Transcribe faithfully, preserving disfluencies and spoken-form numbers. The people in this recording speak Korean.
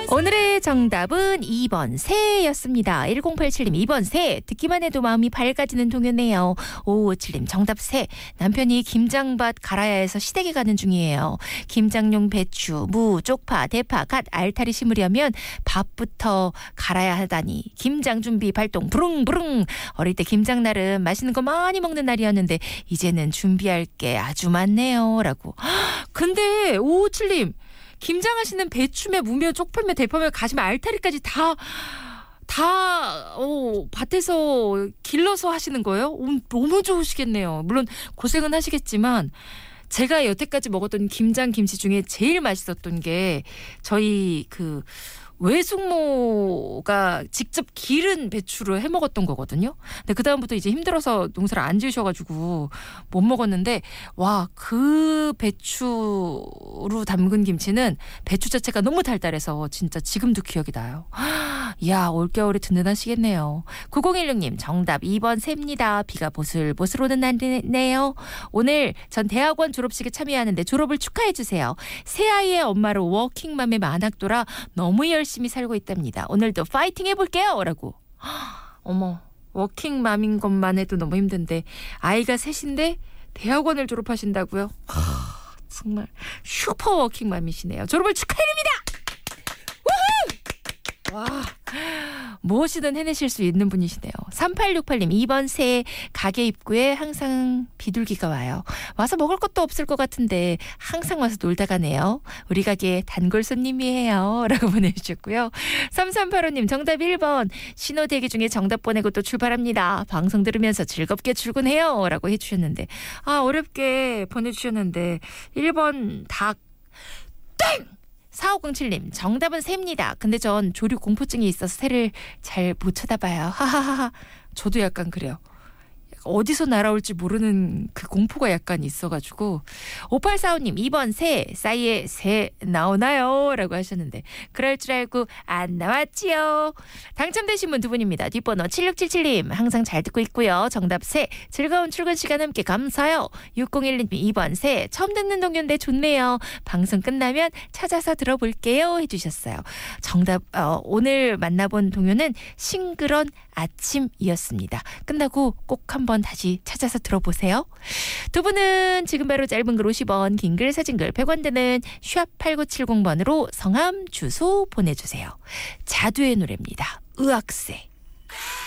오늘의 정답은 이 번 새였습니다. 일공팔칠님 이 번 새. 듣기만 해도 마음이 밝아지는 동요네요. 오오오칠님 정답 새. 남편이 김장밭 갈아야 해서 시댁에 가는 중이에요. 김장용 배추, 무, 쪽파, 대파, 갓, 알타리 심으려면 밥부터 갈아야 하다니. 김장 준비 발동 부릉부릉. 어릴 때 김장날은 맛있는 거 많이 먹는 날이었는데 이제는 준비할 게 아주 많네요. 라고. 근데 오오오칠님 김장하시는 배추며 무며 쪽파며 대파며 가시며 알타리까지 다, 다, 어, 밭에서 길러서 하시는 거예요? 오, 너무 좋으시겠네요. 물론 고생은 하시겠지만 제가 여태까지 먹었던 김장 김치 중에 제일 맛있었던 게 저희 그 외숙모가 직접 기른 배추를 해 먹었던 거거든요. 근데 그 다음부터 이제 힘들어서 농사를 안 지으셔가지고 못 먹었는데 와, 그 배추로 담근 김치는 배추 자체가 너무 달달해서 진짜 지금도 기억이 나요. 이야, 올겨울에 든든하시겠네요. 구공일육님 정답 이 번 새입니다. 비가 보슬보슬 오는 날이네요. 오늘 전 대학원 졸업식에 참여하는데 졸업을 축하해 주세요. 새아이의 엄마로 워킹맘의 만학도라 너무 열심히 열심히 살고 있답니다. 오늘도 파이팅 해볼게요. 라고. 어머, 워킹맘인 것만 해도 너무 힘든데 아이가 셋인데 대학원을 졸업하신다고요? 하, 정말 슈퍼 워킹맘이시네요. 졸업을 축하드립니다. 우후! 와, 무엇이든 해내실 수 있는 분이시네요. 삼팔육팔님 이 번 새. 가게 입구에 항상 비둘기가 와요. 와서 먹을 것도 없을 것 같은데 항상 와서 놀다 가네요. 우리 가게 단골 손님이에요. 라고 보내주셨고요. 삼삼팔오님 정답 일 번. 신호 대기 중에 정답 보내고 또 출발합니다. 방송 들으면서 즐겁게 출근해요. 라고 해주셨는데 아, 어렵게 보내주셨는데 일 번 닭. 땡! 사오공칠님 정답은 새입니다. 근데 전 조류 공포증이 있어서 새를 잘 못 쳐다봐요. 하하하하. 저도 약간 그래요. 어디서 날아올지 모르는 그 공포가 약간 있어가지고. 오팔사오님 이 번 새. 싸이에 새 나오나요? 라고 하셨는데 그럴 줄 알고 안 나왔지요. 당첨되신 분 두 분입니다. 뒷번호 칠육칠칠님 항상 잘 듣고 있고요. 정답 새. 즐거운 출근 시간 함께 감사요. 육공일님 이 번 새. 처음 듣는 동요인데 좋네요. 방송 끝나면 찾아서 들어볼게요. 해주셨어요. 정답 어, 오늘 만나본 동요는 싱그런 아침이었습니다. 끝나고 꼭 한번 다시 찾아서 들어보세요. 두 분은 지금 바로 짧은 글 오십 원, 긴 글 사진 글 백 원 드는 샵 팔구칠공 번으로 성함 주소 보내주세요. 자두의 노래입니다. 의학세.